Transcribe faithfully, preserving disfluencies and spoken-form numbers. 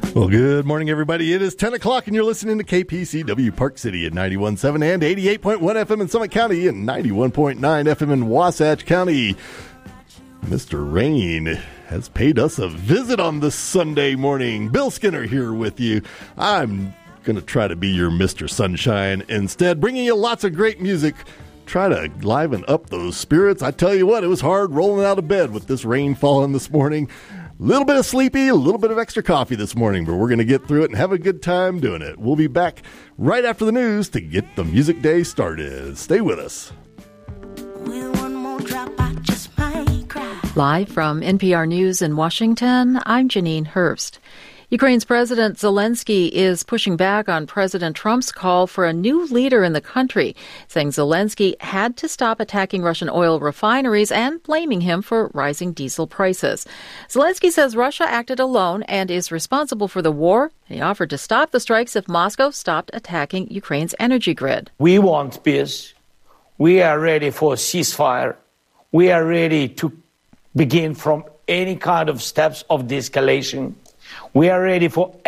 Well, good morning, everybody. It is ten o'clock, and you're listening to K P C W Park City at ninety-one point seven and eighty-eight point one F M in Summit County and ninety-one point nine F M in Wasatch County. Mister Rain has paid us a visit on this Sunday morning. Bill Skinner here with you. I'm going to try to be your Mister Sunshine instead, bringing you lots of great music. Try to liven up those spirits. I tell you what, it was hard rolling out of bed with this rain falling this morning. A little bit of sleepy, a little bit of extra coffee this morning, but we're going to get through it and have a good time doing it. We'll be back right after the news to get the music day started. Stay with us. Live from N P R News in Washington, I'm Janine Hurst. Ukraine's President Zelensky is pushing back on President Trump's call for a new leader in the country, saying Zelensky had to stop attacking Russian oil refineries and blaming him for rising diesel prices. Zelensky says Russia acted alone and is responsible for the war. He offered to stop the strikes if Moscow stopped attacking Ukraine's energy grid. We want peace. We are ready for a ceasefire. We are ready to begin from any kind of steps of de-escalation. We are ready for